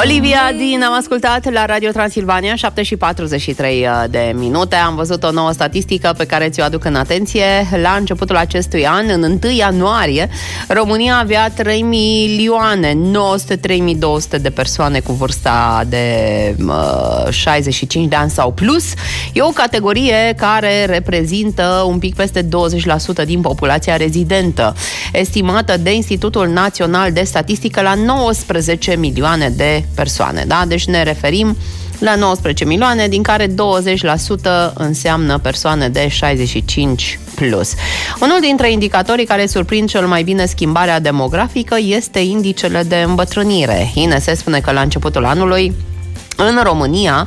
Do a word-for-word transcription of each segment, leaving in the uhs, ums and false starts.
Olivia Dean am ascultat la Radio Transilvania, șapte și patruzeci și trei de minute. Am văzut o nouă statistică pe care ți-o aduc în atenție. La începutul acestui an, în întâi ianuarie, România avea trei milioane nouă sute trei mii două sute de persoane cu vârsta de uh, șaizeci și cinci de ani sau plus. E o categorie care reprezintă un pic peste douăzeci la sută din populația rezidentă, estimată de Institutul Național de Statistică la nouăsprezece milioane de persoane, da? Deci ne referim la nouăsprezece milioane, din care douăzeci la sută înseamnă persoane de șaizeci și cinci plus. Unul dintre indicatorii care surprind cel mai bine schimbarea demografică este indicele de îmbătrânire. I N S spune că la începutul anului în România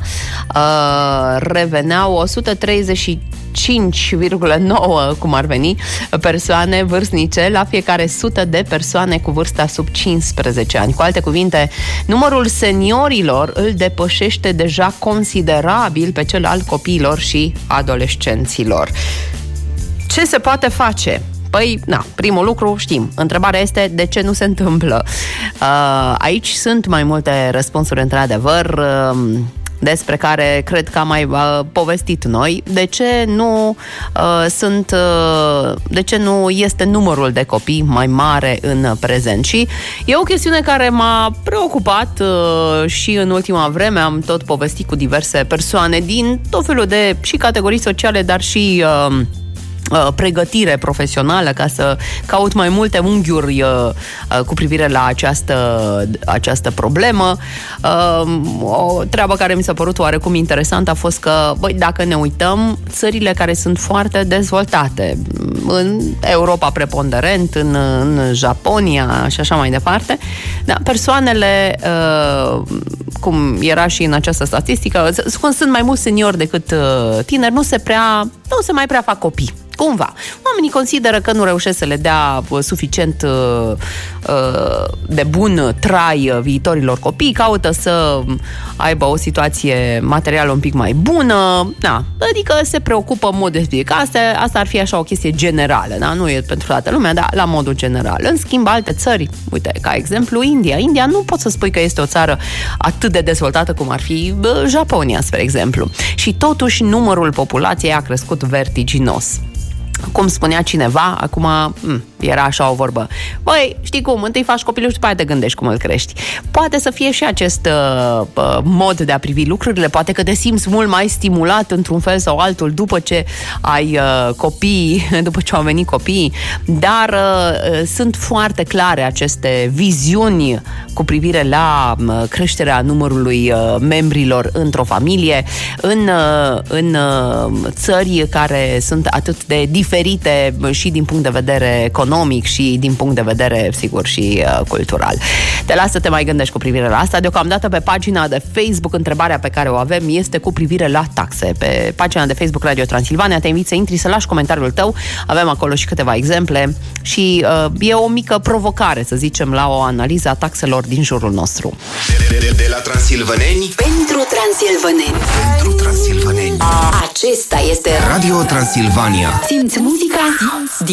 uh, reveneau o sută treizeci și cinci virgulă nouă, cum ar veni, persoane vârstnice la fiecare sută de persoane cu vârsta sub cincisprezece ani. Cu alte cuvinte, numărul seniorilor îl depășește deja considerabil pe cel al copiilor și adolescenților. Ce se poate face? Păi, na, primul lucru știm. Întrebarea este de ce nu se întâmplă. Uh, aici sunt mai multe răspunsuri, într-adevăr, uh, despre care cred că am mai uh, povestit noi. De ce nu uh, sunt uh, de ce nu este numărul de copii mai mare în prezent? Și e o chestiune care m-a preocupat uh, și în ultima vreme am tot povestit cu diverse persoane din tot felul de și categorii sociale, dar și uh, pregătire profesională, ca să caut mai multe unghiuri uh, cu privire la această, această problemă. Uh, o treabă care mi s-a părut oarecum interesantă a fost că, băi, dacă ne uităm, țările care sunt foarte dezvoltate, în Europa preponderent, în, în Japonia și așa mai departe, da, persoanele, uh, cum era și în această statistică, sunt mai mulți seniori decât uh, tineri, nu se prea, nu se mai prea fac copii. Cumva. Oamenii consideră că nu reușesc să le dea suficient uh, uh, de bun trai viitorilor copii, caută să aibă o situație materială un pic mai bună, da, adică se preocupă în mod deosebit. Asta, asta ar fi așa o chestie generală, da? Nu e pentru toată lumea, dar la modul general. În schimb, alte țări, uite, ca exemplu India. India nu pot să spui că este o țară atât de dezvoltată cum ar fi Japonia, spre exemplu. Și totuși numărul populației a crescut vertiginos. Cum spunea cineva, acum m- era așa o vorbă: băi, știi cum, întâi faci copilul și după aia te gândești cum îl crești. Poate să fie și acest uh, uh, mod de a privi lucrurile, poate că te simți mult mai stimulat într-un fel sau altul după ce ai uh, copii, după ce au venit copiii, dar uh, sunt foarte clare aceste viziuni cu privire la uh, creșterea numărului uh, membrilor într-o familie în, uh, în uh, țări care sunt atât de diferite și din punct de vedere economic și din punct de vedere, sigur, și uh, cultural. Te las să te mai gândești cu privire la asta. Deocamdată pe pagina de Facebook, întrebarea pe care o avem este cu privire la taxe. Pe pagina de Facebook Radio Transilvania te invit să intri, să lași comentariul tău. Avem acolo și câteva exemple și uh, e o mică provocare, să zicem, la o analiză a taxelor din jurul nostru. De, de, de la transilvaneni pentru transilvaneni. Pentru transilvaneni. Acesta este Radio Transilvania. Simți muzica?